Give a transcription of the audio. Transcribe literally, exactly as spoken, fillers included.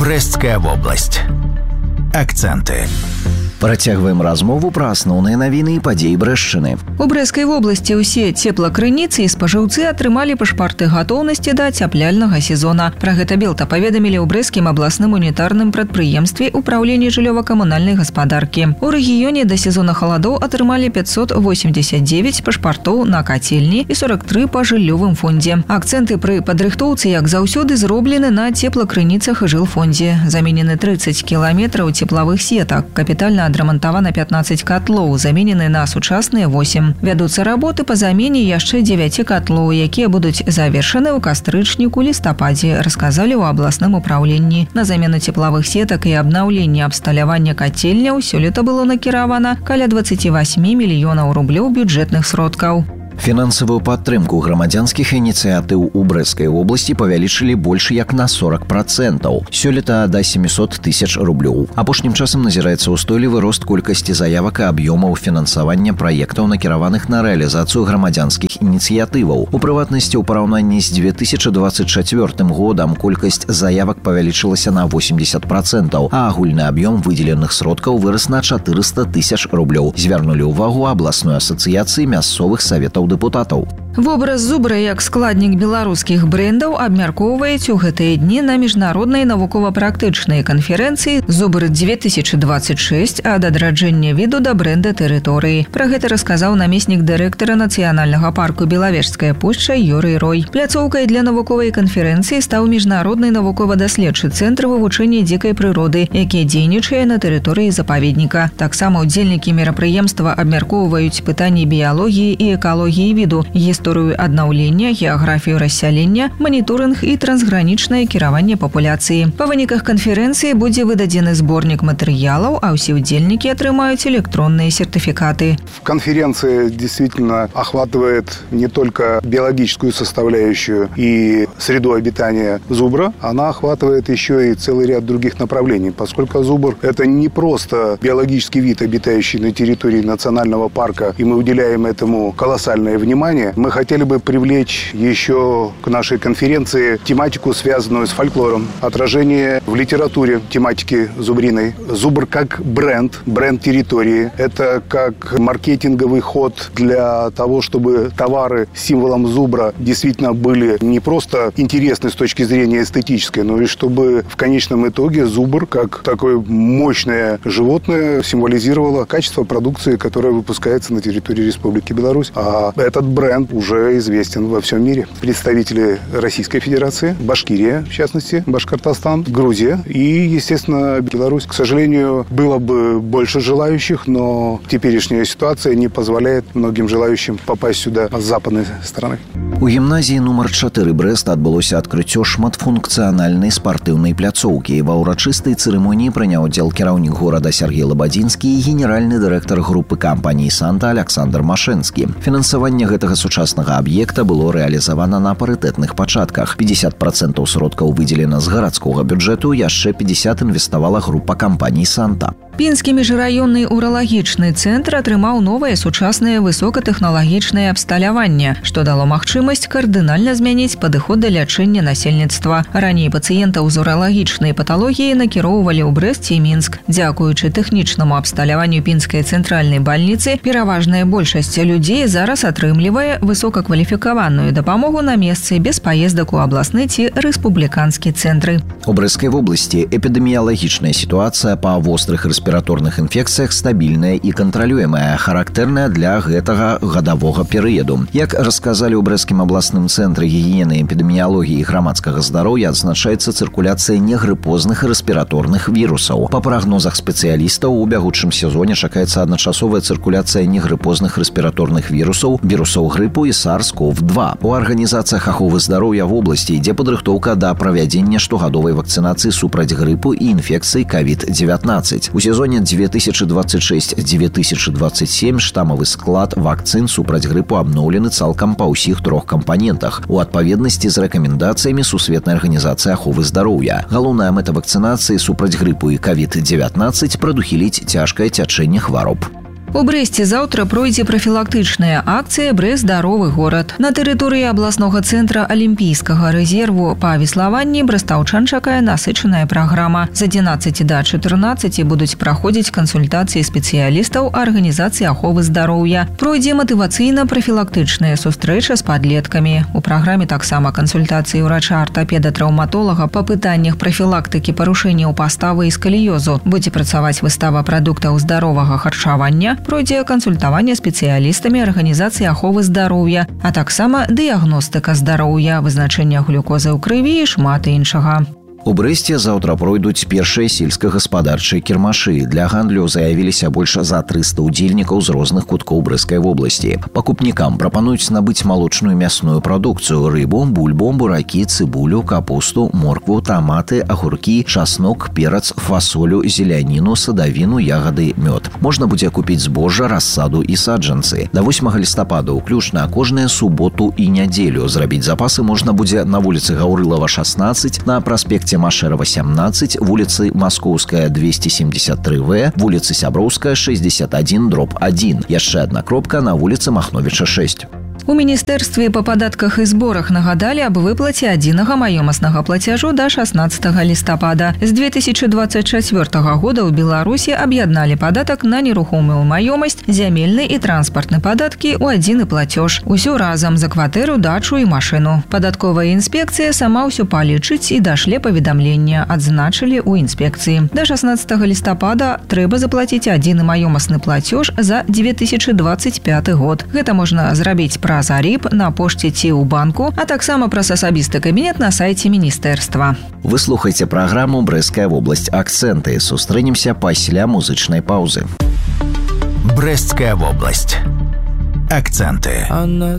Брэсцкая вобласць. Акценты. Працягваем размову пра асноўныя навіны і падзеі Брэшчыны. У Брэсцкай вобласці ўсе цеплакрыніцы і спажыўцы атрымалі пашпарты гатоўнасці да цяпляльнага сезона. Пра гэта Белта паведамілі ў Брэсцкім абласным унітарным прадпрыемстве ўпраўлення жыллёва-камунальнай гаспадаркі. У рэгіёне да сезона халадоў атрымалі пятьсот восемьдесят девять пашпартоў на кацельні і сорок три па жыллёвым фондзе. Акцэнты пры падрыхтоўцы, як заўсёды, зроблены на цеплакрыніцах і жылфондзе. Заменены тридцать кіламетраў цеплавых сетак, капітальна адрамантавана пятнадцать котлоў, заменены на сучасныя восемь. Вядуцца работы па замене яшчэ девяти котлоў, якія будуць завершаны ў кастрычніку-лістападзе, расказалі ў абласным управленні. На замену цеплавых сетак і абнаўленне абсталявання кацельняў сёлета было накіравана каля двадцать восемь мільёнаў рублёў бюджэтных сродкаў. Фінансавую падтрымку грамадзянскіх ініцыятыў у Брэсцкай вобласці павялічылі больш як на сорок процентаў. Сёлета да семьсот тысяч рублёў. Апошнім часам назіраецца ўстойлівы рост колькасці заявак і аб'ёмаў фінансавання праектаў, накіраваных на рэалізацыю грамадзянскіх ініцыятываў. У прыватнасці, у параўнанні з две тысячи двадцать четвёртым годам колькасць заявак павялічылася на восемьдесят процентаў, а агульны аб'ём выдзеленых сродкаў вырас на четыреста тысяч рублёў. Звярнулі ўвагу абласной асацыяцыі мясцовых саветаў дэпутатаў. Вобраз зубра як складнік беларускіх брэндаў абмяркоўваюць у гэтыя дні на міжнароднай навукова-практычнай канферэнцыі «Зубр две тысячи двадцать шесть» ад адраджэння віду да брэнда тэрыторыі. Пра гэта расказаў намеснік дырэктара нацыянальнага парку Белавежская пушча Юрый Рой. Пляцоўкай для навуковай канферэнцыі стаў міжнародны навукова-даследчы цэнтр вывучэння дзікай прыроды, які дзейнічае на тэрыторыі запаведніка. Таксама ўдзельнікі мерапрыемства абмяркоўваюць пытанні біялогіі і экалогіі віду, гісторыю аднаўлення, геаграфію рассялення, маніторынг і трансгранічнае кіраванне папуляцыі. Па выніках канферэнцыі будзе выдадзены зборнік матэрыялаў, а ўсе ўдзельнікі атрымаюць электронные сертификаты. Конференция действительно охватывает не только биологическую составляющую и среду обитания зубра, она охватывает еще и целый ряд других направлений, поскольку зубр – это не просто биологический вид, обитающий на территории национального парка, и мы уделяем этому колоссальное внимание. Мы хотели бы привлечь еще к нашей конференции тематику, связанную с фольклором, отражение в литературе тематики зубриной. Зубр как бренд, бренд территории. Это как маркетинговый ход для того, чтобы товары с символом зубра действительно были не просто интересны с точки зрения эстетической, но и чтобы в конечном итоге зубр, как такое мощное животное, символизировало качество продукции, которая выпускается на территории Республики Беларусь. А этот бренд уже известен во всем мире. Представители Российской Федерации, Башкирия, в частности, Башкортостан, Грузия и, естественно, Беларусь. К сожалению, было бы больше желающих, но теперешняя ситуация не позволяет многим желающим попасть сюда с западной стороны. У гімназіі нумар чатыры Брэст адбылося адкрыццё шматфункцыянальнай спартыўнай пляцоўкі. Ва ўрачыстай цырымоніі прыняў удзел кіраўнік горада Сергей Лабадзінскі і генеральны дырэктар групы кампаній «Санта» Александр Машэнскі. Фінансаванне гэтага сучаснага аб'екта было рэалізавана на парытэтных пачатках. пятьдесят процентов сродкаў выдзелена з гарадскога бюджэту, яшчэ пятьдесят інвеставала група кампаній «Санта». Пінскі міжраённы ўралагічны цэнтр атрымаў новае сучаснае высокатэхналагічнае абсталяванне, што дало магчымасць кардынальна змяніць падыход да лячэння насельніцтва. Раней пацыентаў з уралагічнай паталогіяй накіроўвалі ў Брэст і Мінск. Дзякуючы тэхнічнаму абсталяванню пінскай цэнтральнай бальніцы, пераважная большасць людзей зараз атрымлівае высокакваліфікаваную дапамогу на месцы без паездак у абласны ці рэспубліканскі цэнтры. У Брэсцкай вобласці эпідэміялагічная сітуацыя па вострых рэспіраторных інфекцыях стабільная і кантралюемая, характэрная для гэтага гадавога перыяду. Як расказалі ў Брэсцкім абласным цэнтры гігіены, эпідэміялогіі і грамадскага здароўя, адзначаецца цыркуляцыя негрыпозных рэспіраторных вірусаў. Па прагнозах спецыялістаў, у бягучым сезоне чакаецца адначасовая цыркуляцыя негрыпозных рэспіраторных вірусаў, вірусаў грыпу і сарс ков два. У арганізацыях аховы здароўя вобласці ідзе падрыхтоўка да правядзення штогадовай вакцынацыі супраць грыпу і інфекцыі ковід девятнадцать. У сезоне две тысячи двадцать шесть - две тысячи двадцать семь штаммовый склад вакцин супраць грыпу обновлены цалкам па ўсіх трох кампанентах у адпаведнасці з рэкамендацыямі Сусветнай арганізацыі аховы здароўя. Галоўная мэта вакцынацыі супраць грыпу і ковід девятнадцать прадухіліць цяжкае цячэнне хвароб. У Брэсце заўтра пройдзе прафілактычная акцыя «Брэст – здаровы горад». На тэрыторыі абласнога цэнтра алімпійскага рэзерву па веславанні брэстаўчан чакае насычаная праграма. З адзінаццаці да чатырнаццаці будуць праходзіць кансультацыі спецыялістаў арганізацыі аховы здароўя. Пройдзе матывацыйна-прафілактычная сустрэча з падлеткамі. У праграме таксама кансультацыі ўрача-артапеда-траўматолага па пытаннях прафілактыкі парушэнняў паставы і скаліёзу. Будзе працаваць выстава прадуктаў здаровага харчавання, пройдзе кансультаванне спецыялістамі арганізацыі аховы здароўя, а таксама дыягностыка здароўя, вызначэнне глюкозы ў крыві і шмат іншага. У Брэсце заўтра пройдуць першыя сельскагаспадарчыя кірмашы. Для гандлю заявіліся больш за трыста удзельнікаў з розных куткоў Брэсцкай вобласці. Пакупнікам прапануюць набыць малочную мясную прадукцыю: рыбу, бульбу, буракі, цыбулю, капусту, моркву, таматы, агуркі, часнок, перац, фасолю, зеляніну, садавіну, ягады, мёд. Можна будзе купіць збожжа, рассаду і саджанцы. Да восьмага лістапада ўключна кожную суботу і нядзелю. Зрабіць запасы можна будзе на вуліцы Гаўрылава, шаснаццаць, на праспекце Машэрава, сямнаццаць, вуліцы Маскоўская, двести семьдесят три вэ, вуліцы Сяброўская, шестьдесят один дробь один. Яшчэ адна кропка на вуліцы Махновіча, шесть. У міністэрстве па падатках і зборах нагадалі аб выплаце адзінага маёмаснага плацяжу да шаснаццатага лістапада. З две тысячи двадцать чацвёртага года ў Беларусі аб'ядналі падатак на нерухомую маёмасць, зямельны і транспартны падаткі ў адзіны плацёж. Усё разам за кватэру, дачу і машыну. Падатковая інспекцыя сама ўсё палічыць і дашле паведамлення, адзначылі ў інспекцыі. Да шаснаццатага лістапада трэба заплаціць адзіны маёмасны плацёж за две тысячи двадцать пяты год. Гэта можна зрабіць праз Ариб на пошце ці ў банку, а таксама праз асабісты кабінет на сайце міністэрства. Вы слухаеце праграму «Брэсцкая вобласць. Акцэнты». Сустрэнемся пасля музычнай паўзы. Брэсцкая вобласць. Акценты.